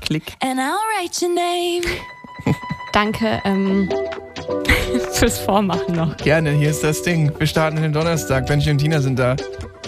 Klick. And I'll write your name. Danke fürs Vormachen noch. Gerne, hier ist das Ding. Wir starten in den Donnerstag. Benji und Tina sind da.